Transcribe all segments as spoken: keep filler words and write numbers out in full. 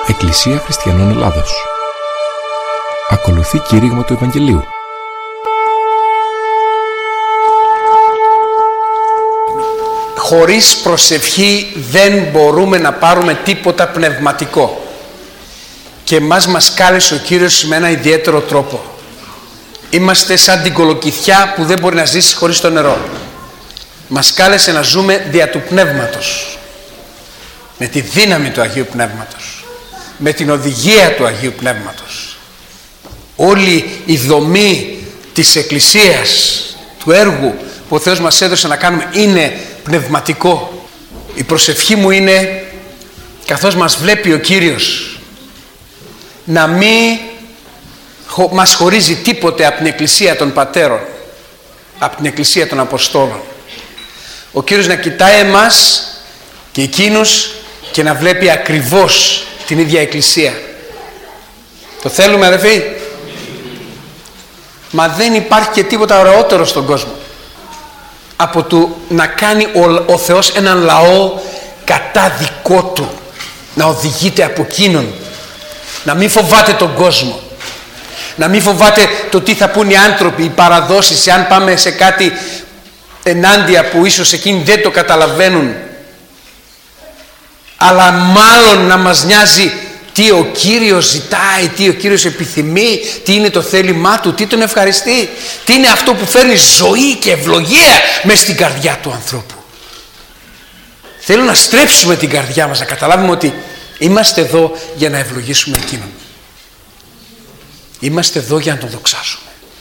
Εκκλησία Χριστιανών Ελλάδος. Ακολουθεί κήρυγμα του Ευαγγελίου. Χωρίς προσευχή δεν μπορούμε να πάρουμε τίποτα πνευματικό. Και μας μας κάλεσε ο Κύριος με ένα ιδιαίτερο τρόπο. Είμαστε σαν την κολοκυθιά που δεν μπορεί να ζήσει χωρίς το νερό. Μας κάλεσε να ζούμε δια του Πνεύματος. Με τη δύναμη του Αγίου Πνεύματος. Με την οδηγία του Αγίου Πνεύματος. Όλη η δομή της Εκκλησίας, του έργου που ο Θεός μας έδωσε να κάνουμε είναι πνευματικό. Η προσευχή μου είναι, καθώς μας βλέπει ο Κύριος, να μην μας χωρίζει τίποτε από την Εκκλησία των Πατέρων, από την Εκκλησία των Αποστόλων. Ο Κύριος να κοιτάει εμάς και εκείνους και να βλέπει ακριβώς την ίδια Εκκλησία. Το θέλουμε, αδελφοί? Μα δεν υπάρχει και τίποτα ωραιότερο στον κόσμο από το να κάνει ο, ο Θεός έναν λαό κατά δικό του, να οδηγείται από εκείνον, να μην φοβάται τον κόσμο, να μην φοβάται το τι θα πούν οι άνθρωποι, οι παραδόσεις, αν πάμε σε κάτι ενάντια που ίσως εκείνοι δεν το καταλαβαίνουν, αλλά μάλλον να μας νοιάζει τι ο Κύριος ζητάει, τι ο Κύριος επιθυμεί, τι είναι το θέλημά του, τι τον ευχαριστεί, τι είναι αυτό που φέρνει ζωή και ευλογία μες στην καρδιά του ανθρώπου. Θέλω να στρέψουμε την καρδιά μας, να καταλάβουμε ότι είμαστε εδώ για να ευλογήσουμε εκείνον. Είμαστε εδώ για να τον δοξάσουμε.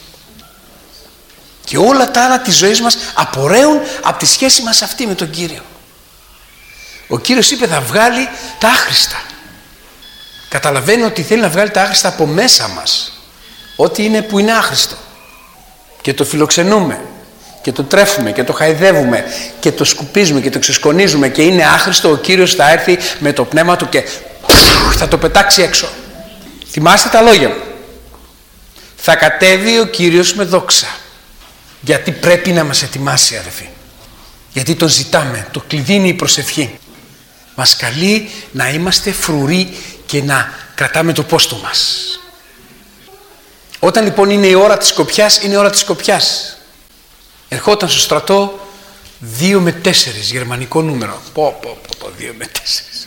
Και όλα τα άλλα της ζωής μας απορρέουν από τη σχέση μας αυτή με τον Κύριο. Ο Κύριος είπε θα βγάλει τα άχρηστα. Καταλαβαίνει ότι θέλει να βγάλει τα άχρηστα από μέσα μας. Ό,τι είναι που είναι άχρηστο. Και το φιλοξενούμε. Και το τρέφουμε και το χαϊδεύουμε. Και το σκουπίζουμε και το ξεσκονίζουμε. Και είναι άχρηστο. Ο Κύριος θα έρθει με το πνεύμα του και θα το πετάξει έξω. Θυμάστε τα λόγια μου. Θα κατέβει ο Κύριος με δόξα. Γιατί πρέπει να μας ετοιμάσει, αδελφοί. Γιατί τον ζητάμε. Το κλειδί είναι η προσευχή. Μας καλεί να είμαστε φρουροί και να κρατάμε το πόστο μας. Όταν λοιπόν είναι η ώρα της σκοπιάς, είναι η ώρα της σκοπιάς. Ερχόταν στο στρατό δύο με τέσσερις, γερμανικό νούμερο. Πω, πω, πω, πω, δύο με τέσσερις.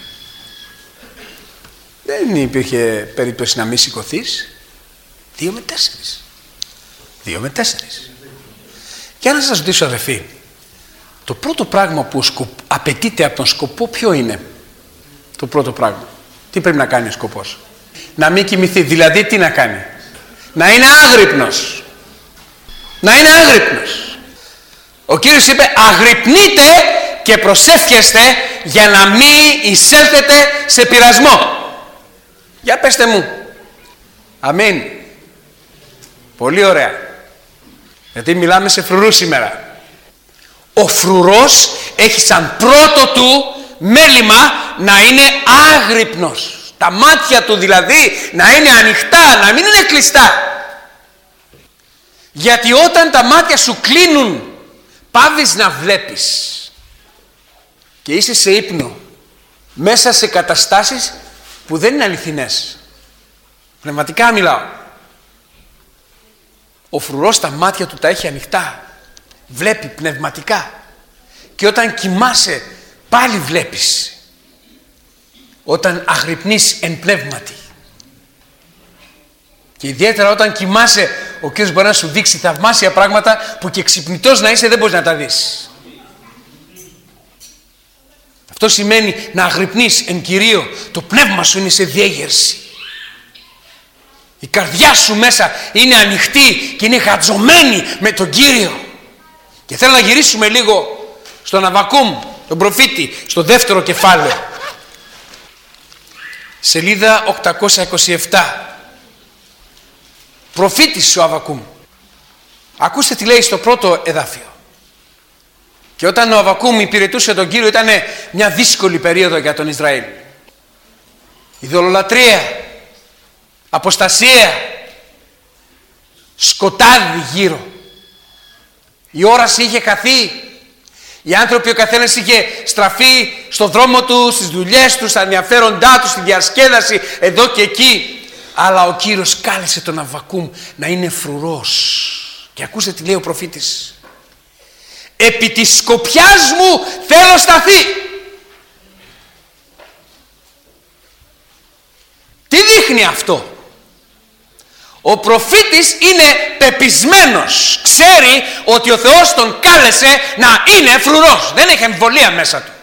Δεν υπήρχε περίπτωση να μην σηκωθείς. Δύο με τέσσερις. Δύο με τέσσερις. Και αν σας ρωτήσω, αδελφοί, το πρώτο πράγμα που απαιτείται από τον σκοπό ποιο είναι? Το πρώτο πράγμα. Τι πρέπει να κάνει ο σκοπός? Να μην κοιμηθεί. Δηλαδή τι να κάνει? Να είναι άγρυπνος. Να είναι άγρυπνος. Ο Κύριος είπε αγρυπνείτε και προσεύχεστε για να μην εισέλθετε σε πειρασμό. Για πέστε μου. Αμήν. Πολύ ωραία. Γιατί μιλάμε σε φρουρούς σήμερα. Ο φρουρός έχει σαν πρώτο του μέλημα να είναι άγρυπνος. Τα μάτια του δηλαδή να είναι ανοιχτά, να μην είναι κλειστά. Γιατί όταν τα μάτια σου κλείνουν, πάβεις να βλέπεις. Και είσαι σε ύπνο, μέσα σε καταστάσεις που δεν είναι αληθινές. Πνευματικά μιλάω. Ο φρουρός τα μάτια του τα έχει ανοιχτά. Βλέπει πνευματικά. Και όταν κοιμάσαι πάλι βλέπεις. Όταν αγρυπνείς εν πνεύματι. Και ιδιαίτερα όταν κοιμάσαι, ο Κύριος μπορεί να σου δείξει θαυμάσια πράγματα που και ξυπνητός να είσαι δεν μπορείς να τα δεις. Αυτό σημαίνει να αγρυπνείς εν Κυρίω. Το πνεύμα σου είναι σε διέγερση. Η καρδιά σου μέσα είναι ανοιχτή και είναι χατζωμένη με τον Κύριο. Και θέλω να γυρίσουμε λίγο στον Αββακούμ, τον προφήτη, στο δεύτερο κεφάλαιο. Σελίδα οκτακόσια είκοσι επτά. Προφήτης ο Αββακούμ. Ακούστε τι λέει στο πρώτο εδάφιο. Και όταν ο Αββακούμ υπηρετούσε τον Κύριο ήταν μια δύσκολη περίοδο για τον Ισραήλ. Ειδωλολατρία, αποστασία, σκοτάδι γύρω. Η όραση είχε χαθεί Οι άνθρωποι, ο καθένας είχε στραφεί στο δρόμο του, στις δουλειές του, στα ενδιαφέροντά του, στη διασκέδαση, εδώ και εκεί. Αλλά ο Κύριος κάλεσε τον Αββακούμ να είναι φρουρός. Και ακούστε τι λέει ο προφήτης. Επί της σκοπιάς μου θέλω σταθεί. Τι δείχνει αυτό? Ο προφήτης είναι πεπισμένος. Ξέρει ότι ο Θεός τον κάλεσε να είναι φρουρός. Δεν έχει αμφιβολία μέσα του.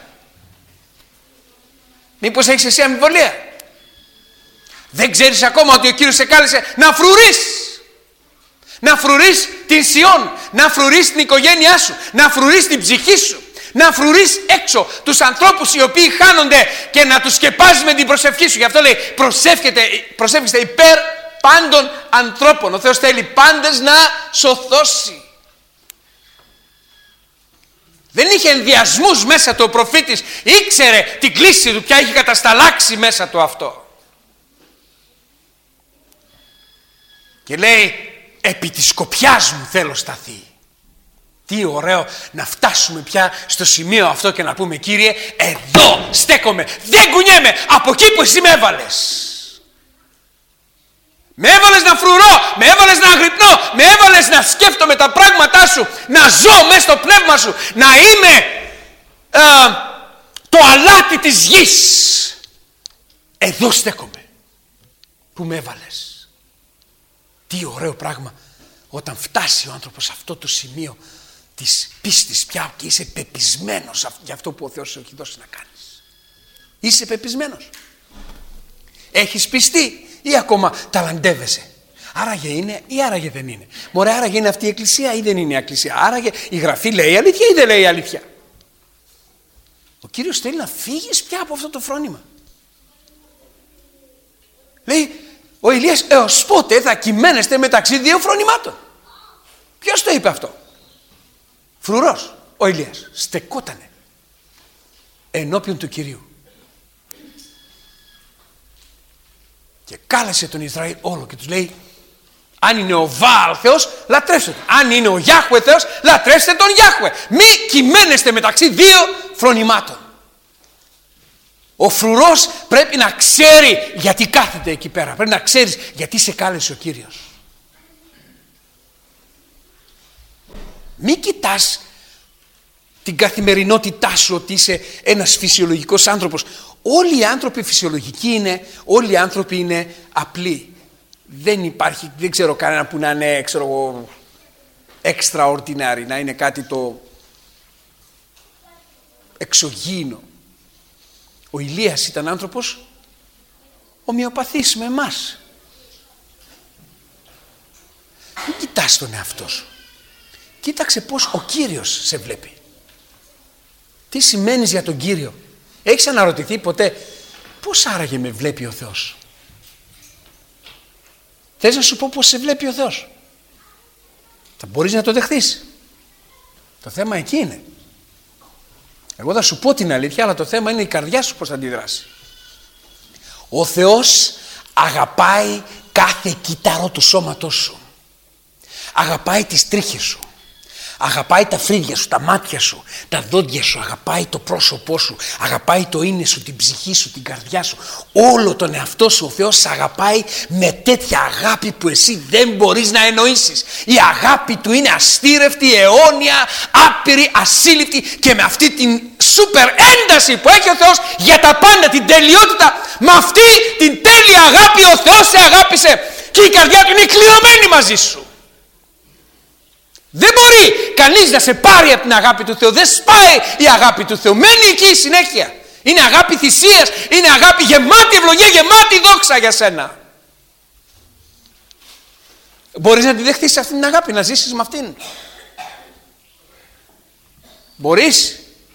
Μήπως έχεις εσύ αμφιβολία? Δεν ξέρεις ακόμα ότι ο Κύριος σε κάλεσε να φρουρείς? Να φρουρείς την Σιών, να φρουρείς την οικογένειά σου, να φρουρείς την ψυχή σου, να φρουρείς έξω τους ανθρώπους οι οποίοι χάνονται και να τους σκεπάζεις με την προσευχή σου. Γι' αυτό λέει προσεύχεστε υπέρ πάντων ανθρώπων. Ο Θεός θέλει πάντες να σωθώσει. Δεν είχε ενδιασμούς μέσα του ο προφήτης. Ήξερε την κλίση του, πια είχε κατασταλάξει μέσα του αυτό. Και λέει, επί της σκοπιάς μου θέλω σταθεί. Τι ωραίο να φτάσουμε πια στο σημείο αυτό και να πούμε, Κύριε, εδώ στέκομαι, δεν κουνιέμαι από εκεί που εσύ με έβαλες. Με έβαλες να φρουρώ, με έβαλες να αγρυπνώ, με έβαλες να σκέφτομαι τα πράγματά σου, να ζω μέσα στο πνεύμα σου, να είμαι ε, το αλάτι της γης. Εδώ στέκομαι που με έβαλες. Τι ωραίο πράγμα όταν φτάσει ο άνθρωπος σε αυτό το σημείο της πίστης πια και είσαι πεπισμένος για αυτό που ο Θεός σου έχει δώσει να κάνεις. Είσαι πεπισμένος. Έχεις πιστεί ή ακόμα ταλαντεύεσαι? Άραγε είναι ή άραγε δεν είναι? Μωρέ, άραγε είναι αυτή η εκκλησία ή δεν είναι η εκκλησία? Άραγε η γραφή λέει αλήθεια ή δεν λέει αλήθεια? Ο Κύριος θέλει να φύγεις πια από αυτό το φρόνημα. Λέει ο Ηλίας, έως πότε θα κυμαίνεστε μεταξύ δύο φρονημάτων? Ποιος το είπε αυτό? Φρουρός ο Ηλίας στεκότανε ενώπιον του Κυρίου και κάλεσε τον Ισραήλ όλο και τους λέει, αν είναι ο Βαάλ Θεός, λατρεύστε τον. Αν είναι ο Γιάχουε Θεός, λατρεύστε τον Γιάχουε. Μη κυμαίνεστε μεταξύ δύο φρονημάτων. Ο φρουρός πρέπει να ξέρει γιατί κάθεται εκεί πέρα. Πρέπει να ξέρεις γιατί σε κάλεσε ο Κύριος. Μη κοιτάς την καθημερινότητά σου ότι είσαι ένας φυσιολογικός άνθρωπος. Όλοι οι άνθρωποι φυσιολογικοί είναι, όλοι οι άνθρωποι είναι απλοί. Δεν υπάρχει, δεν ξέρω κανένα που να είναι, ξέρω εγώ, extraordinary, να είναι κάτι το εξωγήινο. Ο Ηλίας ήταν άνθρωπος ομοιοπαθής με εμάς. Μην κοιτάς τον εαυτό σου. Κοίταξε πώς ο Κύριος σε βλέπει. Τι σημαίνεις για τον Κύριο? Έχεις αναρωτηθεί ποτέ πώς άραγε με βλέπει ο Θεός? Θες να σου πω πώς σε βλέπει ο Θεός? Θα μπορείς να το δεχθείς? Το θέμα εκεί είναι. Εγώ θα σου πω την αλήθεια, αλλά το θέμα είναι η καρδιά σου πώς θα αντιδράσει. Ο Θεός αγαπάει κάθε κύτταρο του σώματός σου. Αγαπάει τις τρίχες σου. Αγαπάει τα φρύδια σου, τα μάτια σου, τα δόντια σου. Αγαπάει το πρόσωπό σου. Αγαπάει το είναι σου, την ψυχή σου, την καρδιά σου. Όλο τον εαυτό σου ο Θεός σε αγαπάει με τέτοια αγάπη που εσύ δεν μπορείς να εννοήσεις. Η αγάπη του είναι αστήρευτη, αιώνια, άπειρη, ασύλληπτη και με αυτή την σούπερ ένταση που έχει ο Θεός για τα πάντα, την τελειότητα, με αυτή την τέλεια αγάπη ο Θεός σε αγάπησε και η καρδιά του είναι κλειωμένη μαζί σου. Δεν μπορεί κανείς να σε πάρει από την αγάπη του Θεού. Δεν σπάει η αγάπη του Θεού. Μένει εκεί συνέχεια. Είναι αγάπη θυσίας. Είναι αγάπη γεμάτη ευλογία, γεμάτη δόξα για σένα. Μπορείς να τη δεχτείς αυτήν την αγάπη, να ζήσεις με αυτήν? Μπορείς?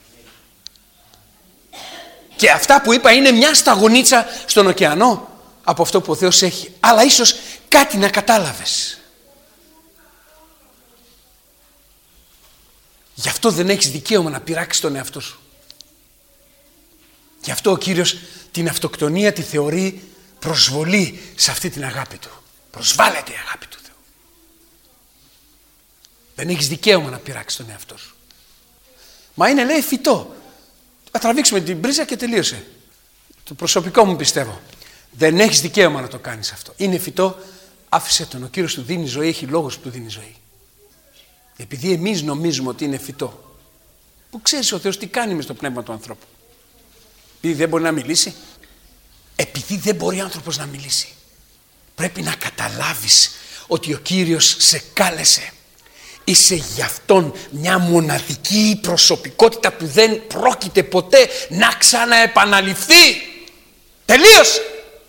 Και αυτά που είπα είναι μια σταγονίτσα στον ωκεανό από αυτό που ο Θεός έχει. Αλλά ίσως κάτι να κατάλαβες. Γι' αυτό δεν έχεις δικαίωμα να πειράξεις τον εαυτό σου. Γι' αυτό ο Κύριος την αυτοκτονία τη θεωρεί προσβολή σε αυτή την αγάπη του. Προσβάλλεται η αγάπη του Θεού. Δεν έχεις δικαίωμα να πειράξεις τον εαυτό σου. Μα είναι, λέει, φυτό. Θα τραβήξουμε την πρίζα και τελείωσε. Το προσωπικό μου πιστεύω. Δεν έχεις δικαίωμα να το κάνεις αυτό. Είναι φυτό, άφησε τον. Ο Κύριος του δίνει ζωή, έχει λόγος που του δίνει ζωή. Επειδή εμείς νομίζουμε ότι είναι φυτό, που ξέρεις ο Θεός τι κάνει μες στο πνεύμα του ανθρώπου. Επειδή δεν μπορεί να μιλήσει. Επειδή δεν μπορεί ο άνθρωπος να μιλήσει. Πρέπει να καταλάβεις ότι ο Κύριος σε κάλεσε. Είσαι γι' αυτόν μια μοναδική προσωπικότητα που δεν πρόκειται ποτέ να ξαναεπαναληφθεί. Τελείωσε.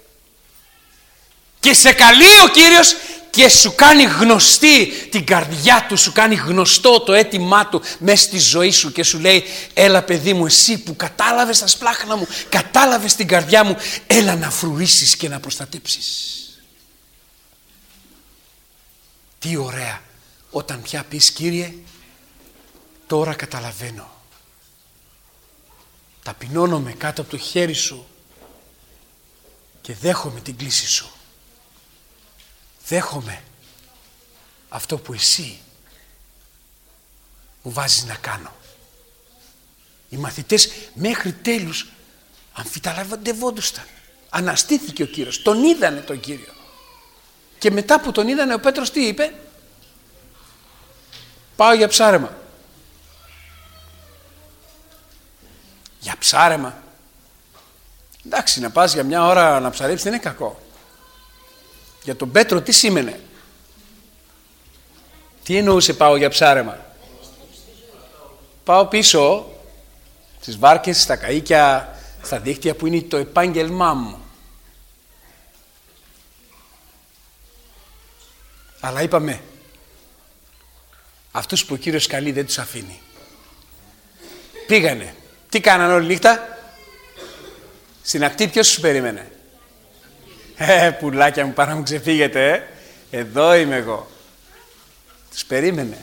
Και σε καλεί ο Κύριος και σου κάνει γνωστή την καρδιά του, σου κάνει γνωστό το αίτημά του μέσα στη ζωή σου και σου λέει, έλα παιδί μου, εσύ που κατάλαβες τα σπλάχνα μου, κατάλαβες την καρδιά μου, έλα να φρουρήσεις και να προστατέψεις. Τι ωραία όταν πια πεις, Κύριε, τώρα καταλαβαίνω. Ταπεινώνομαι κάτω από το χέρι σου και δέχομαι την κλήση σου. Δέχομαι αυτό που εσύ μου βάζεις να κάνω. Οι μαθητές μέχρι τέλους αμφιταλαντευόντουσαν. Αναστήθηκε ο Κύριος, τον είδανε τον Κύριο. Και μετά που τον είδανε ο Πέτρος τι είπε? Πάω για ψάρεμα. Για ψάρεμα. Εντάξει, να πας για μια ώρα να ψαρέψεις δεν είναι κακό. Για τον Πέτρο τι σήμαινε? Τι εννοούσε πάω για ψάρεμα? Πάω πίσω στις βάρκες, στα καΐκια, στα δίχτυα που είναι το επάγγελμά μου. Αλλά είπαμε, αυτούς που ο Κύριος καλεί δεν τους αφήνει. Πήγανε. Τι κάνανε όλη νύχτα? Στην ακτή ποιος τους περίμενε? Ε, πουλάκια μου, παρά μου ξεφύγετε, ε. Εδώ είμαι εγώ. Τους περίμενε.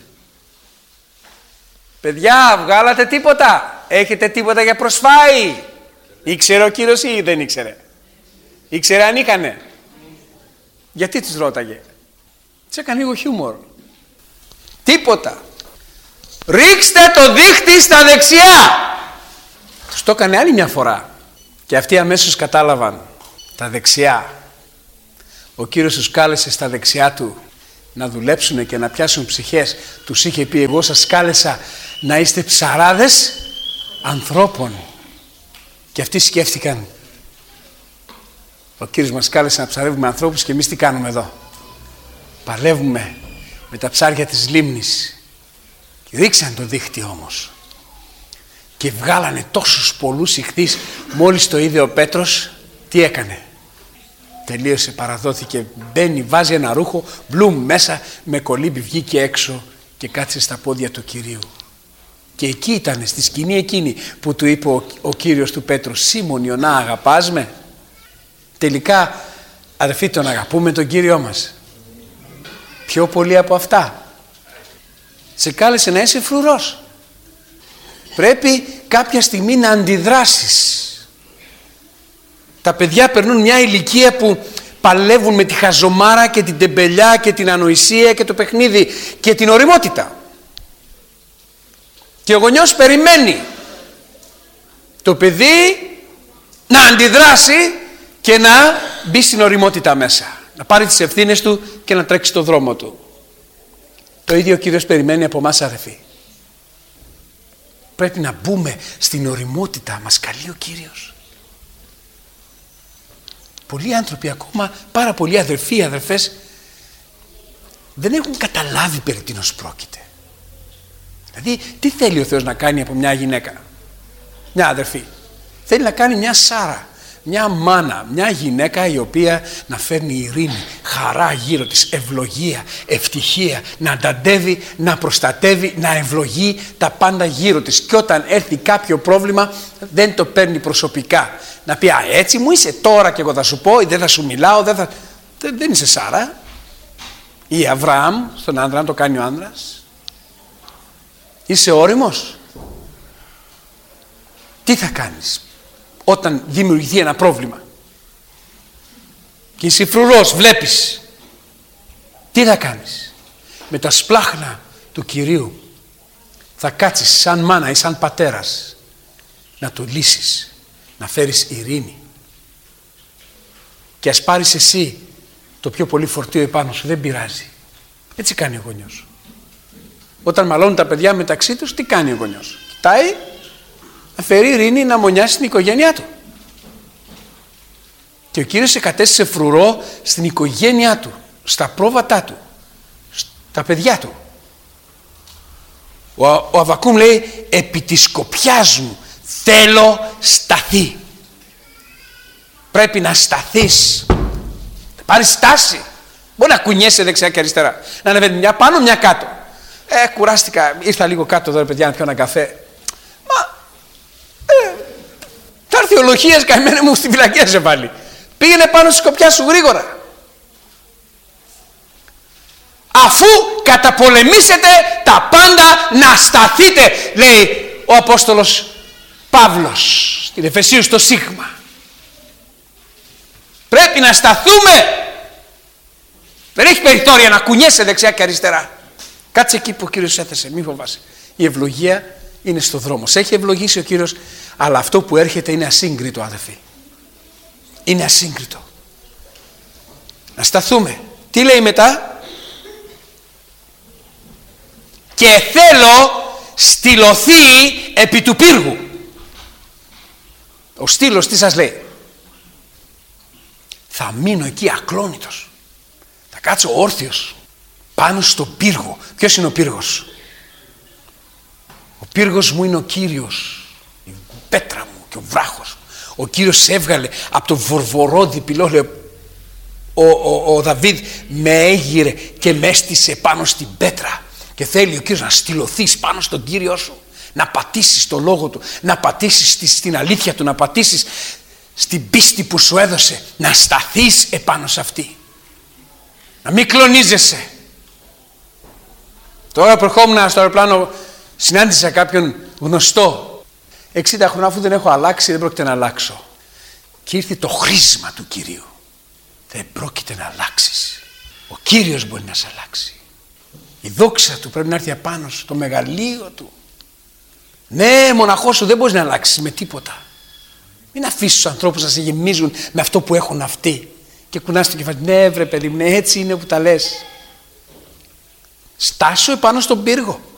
Παιδιά, βγάλατε τίποτα? Έχετε τίποτα για προσφάι? Ήξερε ο Κύριος ή δεν ήξερε? Ήξερε αν είχανε? Γιατί τους ρώταγε? Τους έκανε λίγο χιούμορ. Τίποτα. Ρίξτε το δίχτυ στα δεξιά. Τους το έκανε άλλη μια φορά. Και αυτοί αμέσως κατάλαβαν. Τα δεξιά. Ο Κύριος τους κάλεσε στα δεξιά του να δουλέψουν και να πιάσουν ψυχές. Τους είχε πει, εγώ σας κάλεσα να είστε ψαράδες ανθρώπων. Και αυτοί σκέφτηκαν, ο Κύριος μας κάλεσε να ψαρεύουμε ανθρώπους και εμείς τι κάνουμε εδώ? Παλεύουμε με τα ψάρια της λίμνης. Και ρίξαν το δίχτυ όμως. Και βγάλανε τόσους πολλούς ιχθύς. Μόλις το είδε ο Πέτρος, τι έκανε? Τελείωσε, παραδόθηκε, μπαίνει, βάζει ένα ρούχο, μπλουμ μέσα, με κολύμπι βγήκε έξω και κάτσε στα πόδια του Κυρίου. Και εκεί ήταν, στη σκηνή εκείνη που του είπε ο, ο Κύριος του Πέτρου, Σίμων Ιωνά, αγαπάς με? Τελικά, αδερφοί, τον αγαπούμε τον Κύριό μας? Πιο πολύ από αυτά. Σε κάλεσε να είσαι φρουρός. Πρέπει κάποια στιγμή να αντιδράσεις. Τα παιδιά περνούν μια ηλικία που παλεύουν με τη χαζομάρα και την τεμπελιά και την ανοησία και το παιχνίδι και την ωριμότητα. Και ο γονιός περιμένει το παιδί να αντιδράσει και να μπει στην ωριμότητα μέσα. Να πάρει τις ευθύνες του και να τρέξει το δρόμο του. Το ίδιο ο Κύριος περιμένει από εμάς, αδερφοί. Πρέπει να μπούμε στην ωριμότητα. Μας καλεί ο Κύριος. Πολλοί άνθρωποι ακόμα, πάρα πολλοί αδερφοί, αδερφές, δεν έχουν καταλάβει περί τίνος πρόκειται. Δηλαδή, τι θέλει ο Θεός να κάνει από μια γυναίκα, μια αδερφή? Θέλει να κάνει μια Σάρα, μια μάνα, μια γυναίκα η οποία να φέρνει ειρήνη, χαρά γύρω της, ευλογία, ευτυχία, να ανταντεύει, να προστατεύει, να ευλογεί τα πάντα γύρω της. Και όταν έρθει κάποιο πρόβλημα δεν το παίρνει προσωπικά. Να πει, α, έτσι μου είσαι τώρα και εγώ θα σου πω, ή δεν θα σου μιλάω, δεν θα... Δεν είσαι Σάρα. Ή Αβραάμ, στον άντρα να το κάνει ο άνδρας. Είσαι όριμος? Τι θα κάνεις όταν δημιουργηθεί ένα πρόβλημα και είσαι φρουρός, βλέπεις? Τι θα κάνεις? Με τα σπλάχνα του Κυρίου θα κάτσεις σαν μάνα ή σαν πατέρας να το λύσεις, να φέρεις ειρήνη. Και ας πάρεις εσύ το πιο πολύ φορτίο επάνω σου, δεν πειράζει. Έτσι κάνει ο γονιός. Όταν μαλώνουν τα παιδιά μεταξύ τους, τι κάνει ο γονιός? Κοιτάει να φέρει ειρήνη, να μονιάσει την οικογένειά του. Και ο Κύριος εκατέστησε φρουρό στην οικογένειά του, στα πρόβατά του, στα παιδιά του. Ο, ο Αββακούμ λέει, επί της σκοπιάς μου θέλω σταθή. Πρέπει να σταθείς, να πάρεις στάση. Μπορεί να κουνιέσαι δεξιά και αριστερά, να ανεβαίνει μια πάνω μια κάτω. Ε, κουράστηκα, ήρθα λίγο κάτω εδώ, παιδιά, να πιω ένα καφέ. Μα, ε, θα έρθει ο Λοχίας καημένε μου στη φυλακή σε βάλει. Πήγαινε πάνω στη σκοπιά σου γρήγορα. Αφού καταπολεμήσετε τα πάντα, να σταθείτε, λέει ο Απόστολος Παύλος στην Εφεσίους στο Σίγμα. Πρέπει να σταθούμε. Δεν έχει περιθώρια να κουνιέσαι δεξιά και αριστερά. Κάτσε εκεί που ο Κύριος έθεσε, μη φοβάσαι. Η ευλογία είναι στο δρόμο. Σε έχει ευλογήσει ο Κύριος, αλλά αυτό που έρχεται είναι ασύγκριτο, αδελφοί. Είναι ασύγκριτο. Να σταθούμε. Τι λέει μετά? Και θέλω στυλωθεί επί του πύργου. Ο στήλος τι σας λέει? Θα μείνω εκεί ακλόνητος. Θα κάτσω όρθιος πάνω στο πύργο. Ποιος είναι ο πύργος? Ο πύργος μου είναι ο Κύριος, η πέτρα μου και ο βράχος. Ο Κύριος σε έβγαλε από το βορβορόδι πυλό, λέει, ο, ο, ο Δαβίδ με έγειρε και με έστησε πάνω στην πέτρα. Και θέλει ο Κύριος να στυλωθείς πάνω στον Κύριό σου, να πατήσεις το λόγο του, να πατήσεις στην αλήθεια του, να πατήσεις στην πίστη που σου έδωσε, να σταθείς επάνω σε αυτή, να μην κλονίζεσαι. Τώρα προχόμουν στο αεροπλάνο, συνάντησα κάποιον γνωστό, εξήντα χρόνια, αφού δεν έχω αλλάξει δεν πρόκειται να αλλάξω. Και ήρθε το χρήσμα του Κυρίου. Δεν πρόκειται να αλλάξεις. Ο Κύριος μπορεί να σε αλλάξει. Η δόξα του πρέπει να έρθει απάνω σου, το μεγαλείο του. Ναι, μοναχό σου δεν μπορείς να αλλάξεις με τίποτα. Μην αφήσεις τους ανθρώπους να σε γεμίζουν με αυτό που έχουν αυτοί. Και κουνάς το κεφάλι. Ναι βρε παιδί μου, ναι, έτσι είναι που τα λες. Στάσου επάνω στον πύργο.